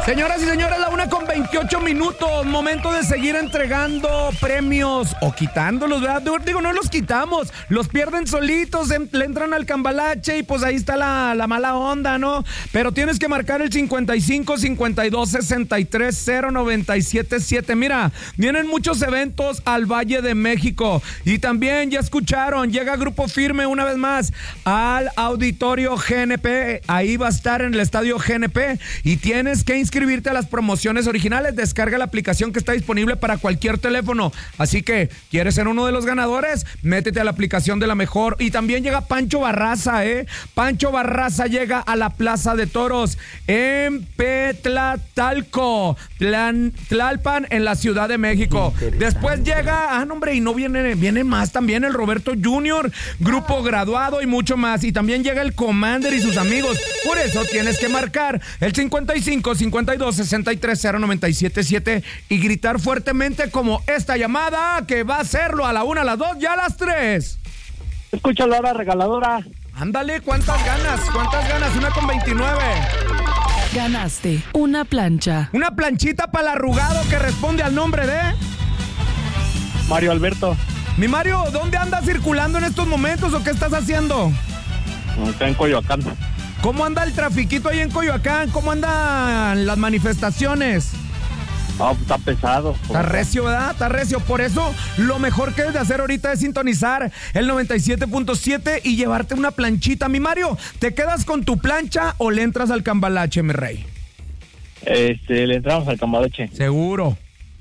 Señoras y señores, la 1:28. Momento de seguir entregando premios o quitándolos, ¿verdad? Digo, no los quitamos, los pierden solitos, le entran al cambalache y pues ahí está la mala onda, ¿no? Pero tienes que marcar el 55 52 63 0977. Mira, vienen muchos eventos al Valle de México y también ya escucharon, llega Grupo Firme una vez más al Auditorio GNP. Ahí va a estar en el Estadio GNP y tienes que inscribirte a las promociones originales. Descarga la aplicación que está disponible para cualquier teléfono. Así que, ¿quieres ser uno de los ganadores? Métete a la aplicación de la mejor. Y también llega Pancho Barraza, Pancho Barraza llega a la Plaza de Toros en Petlatalco, Tlalpan, en la Ciudad de México. Después llega, y no viene más también el Roberto Junior, Grupo Graduado y mucho más. Y también llega el Commander y sus amigos. Por eso tienes que marcar el 55 52 63 0977 y gritar fuertemente como esta llamada que va a hacerlo a la 1, a las 2 y a las 3. Escucha la hora regaladora. Ándale, ¿cuántas ganas? 1:29. Ganaste una plancha. Una planchita para el arrugado que responde al nombre de Mario Alberto. Mi Mario, ¿dónde andas circulando en estos momentos o qué estás haciendo? Está en Coyoacán. ¿Cómo anda el trafiquito ahí en Coyoacán? ¿Cómo andan las manifestaciones? No, está pesado. Está recio, ¿verdad? Está recio. Por eso, lo mejor que debes de hacer ahorita es sintonizar el 97.7 y llevarte una planchita. Mi Mario, ¿te quedas con tu plancha o le entras al cambalache, mi rey? Le entramos al cambalache. Seguro.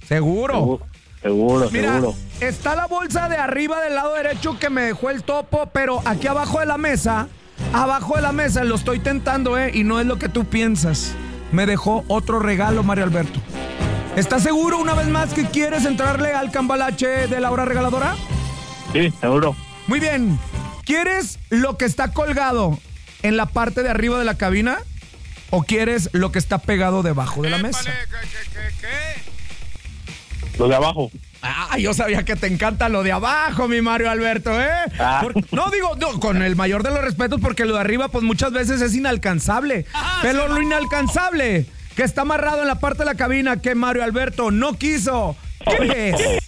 Mira, seguro. está la bolsa de arriba del lado derecho que me dejó el topo, pero aquí abajo de la mesa lo estoy tentando, y no es lo que tú piensas. Me dejó otro regalo, Mario Alberto. ¿Estás seguro una vez más que quieres entrarle al cambalache de la hora regaladora? Sí, seguro. Muy bien. ¿Quieres lo que está colgado en la parte de arriba de la cabina o quieres lo que está pegado debajo de la mesa? ¿Qué? Lo de abajo. Yo sabía que te encanta lo de abajo, mi Mario Alberto, con el mayor de los respetos, porque lo de arriba, pues muchas veces es inalcanzable. Pero lo inalcanzable, que está amarrado en la parte de la cabina, que Mario Alberto no quiso. ¿Qué es?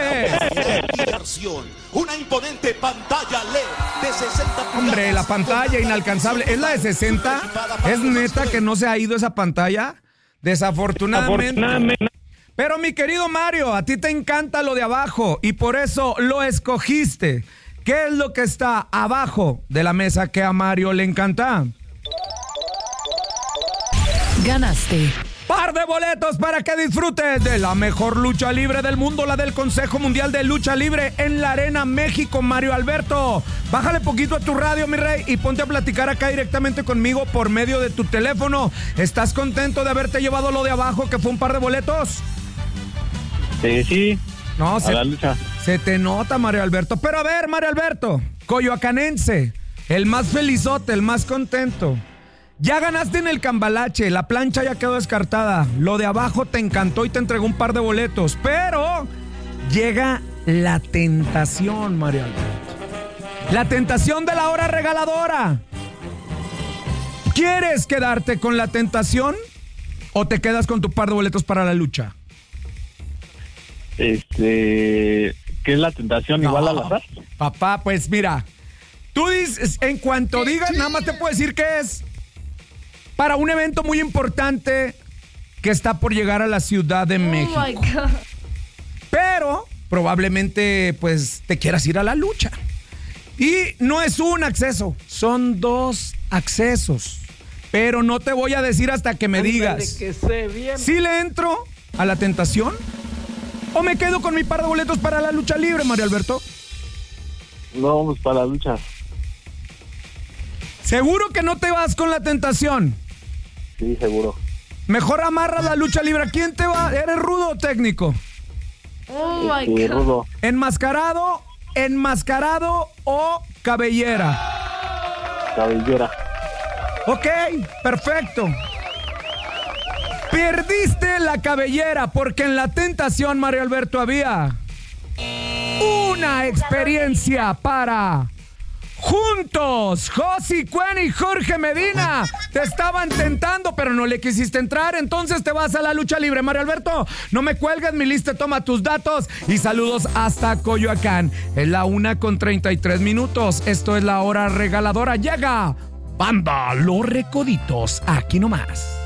Una imponente pantalla LED de 60 pulgadas. Hombre, la pantalla inalcanzable. ¿Es la de 60? ¿Es neta que no se ha ido esa pantalla? Desafortunadamente. Pero mi querido Mario, a ti te encanta lo de abajo y por eso lo escogiste. ¿Qué es lo que está abajo de la mesa que a Mario le encanta? Ganaste par de boletos para que disfrutes de la mejor lucha libre del mundo, la del Consejo Mundial de Lucha Libre en la Arena México, Mario Alberto. Bájale poquito a tu radio, mi rey, y ponte a platicar acá directamente conmigo por medio de tu teléfono. ¿Estás contento de haberte llevado lo de abajo, que fue un par de boletos? Sí. No, la lucha. Se te nota, Mario Alberto. Pero a ver, Mario Alberto, coyoacanense, el más felizote, el más contento. Ya ganaste en el cambalache, la plancha ya quedó descartada. Lo de abajo te encantó y te entregó un par de boletos. Pero llega la tentación, Mario Alberto. La tentación de la hora regaladora. ¿Quieres quedarte con la tentación o te quedas con tu par de boletos para la lucha? ¿Qué es la tentación? No, igual al azar. Papá, pues mira, tú dices, en cuanto digas, nada más te puedo decir que es para un evento muy importante que está por llegar a la Ciudad de México. My God. Pero probablemente pues te quieras ir a la lucha. Y no es un acceso, son 2 accesos. Pero no te voy a decir hasta que me digas si le entro a la tentación o me quedo con mi par de boletos para la lucha libre, Mario Alberto. No, vamos para la lucha. ¿Seguro que no te vas con la tentación? Sí, seguro. Mejor amarra la lucha libre. ¿Quién te va? ¿Eres rudo o técnico? Oh my God. Rudo. ¿Enmascarado o cabellera? Cabellera. Ok, perfecto. Perdiste la cabellera porque en la tentación, Mario Alberto, había una experiencia para Juntos, Josi Cuen y Jorge Medina te estaban tentando, pero no le quisiste entrar, entonces te vas a la lucha libre. Mario Alberto, no me cuelgues, mi lista toma tus datos y saludos hasta Coyoacán. Es la 1:33. Esto es la hora regaladora. Llega Banda Los Recoditos, aquí nomás.